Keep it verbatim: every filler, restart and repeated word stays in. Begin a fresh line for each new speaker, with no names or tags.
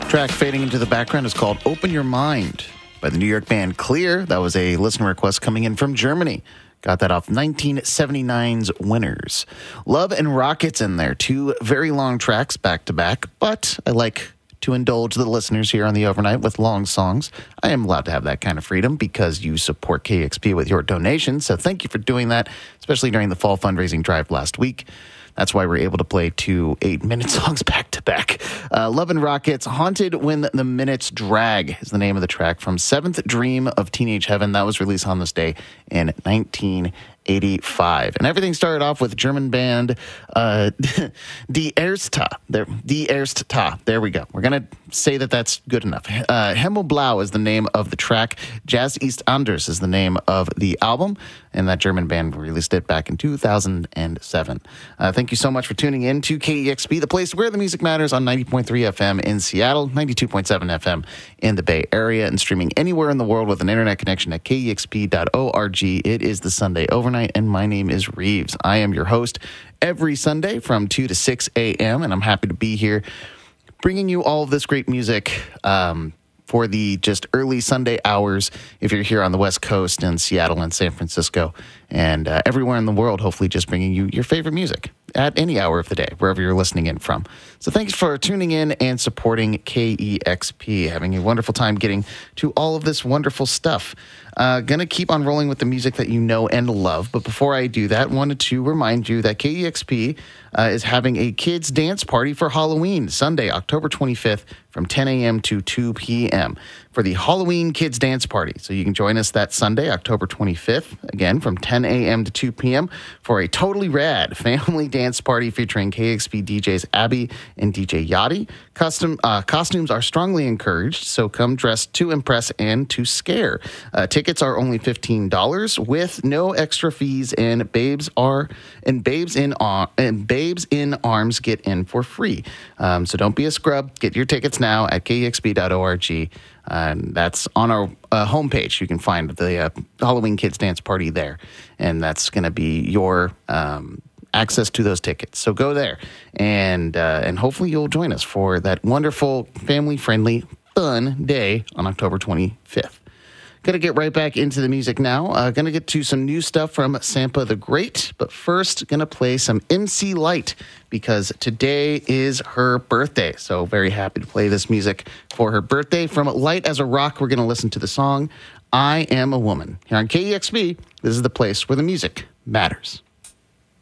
Track fading into the background is called Open Your Mind by the New York band Clear. That was a listener request coming in from Germany. Got that off nineteen seventy-nine's Winners. Love and Rockets in there. Two very long tracks back to back, but I like to indulge the listeners here on the overnight with long songs. I am allowed to have that kind of freedom because you support K E X P with your donations. So thank you for doing that, especially during the fall fundraising drive last week. That's why we're able to play two eight-minute songs back-to-back. Uh, Love and Rockets, Haunted When the Minutes Drag is the name of the track from Seventh Dream of Teenage Heaven. That was released on this day in nineteen eighty-five. And everything started off with German band uh, Die Erste. There, Die Erste. There we go. We're going to say that that's good enough. Uh, Himmelblau is the name of the track. Jazz East Anders is the name of the album. And that German band released it back in two thousand seven. Uh, thank you so much for tuning in to K E X P, the place where the music matters, on ninety point three F M in Seattle, ninety-two point seven F M in the Bay Area, and streaming anywhere in the world with an internet connection at K E X P dot org. It is the Sunday Overnight, and my name is Reeves. I am your host every Sunday from two to six a.m., and I'm happy to be here bringing you all of this great music um, for the just early Sunday hours if you're here on the West Coast in Seattle and San Francisco and uh, everywhere in the world, hopefully just bringing you your favorite music at any hour of the day, wherever you're listening in from. So thanks for tuning in and supporting K E X P, having a wonderful time getting to all of this wonderful stuff. Uh, gonna keep on rolling with the music that you know and love, but before I do that, wanted to remind you that K E X P uh, is having a kids dance party for Halloween, Sunday, October twenty-fifth, from ten a.m. to two p.m. for the Halloween Kids Dance Party. So you can join us that Sunday, October twenty-fifth, again, from ten a.m. to two p.m. for a totally rad family dance party featuring K E X P D Js Abby and D J Yachty. Custom uh, costumes are strongly encouraged, so come dressed to impress and to scare. Uh, tickets are only fifteen dollars with no extra fees, and babes are and babes in uh, and babes in arms get in for free. Um, so don't be a scrub. Get your tickets now at K E X P dot org. And that's on our uh, homepage. You can find the uh, Halloween Kids Dance Party there, and that's going to be your um, access to those tickets. So go there, and uh, and hopefully you'll join us for that wonderful, family-friendly, fun day on October twenty-fifth. Going to get right back into the music now. Uh, going to get to some new stuff from Sampa the Great, but first going to play some M C Light because today is her birthday. So very happy to play this music for her birthday. From Light as a Rock, we're going to listen to the song I Am a Woman. Here on K E X P, this is the place where the music matters.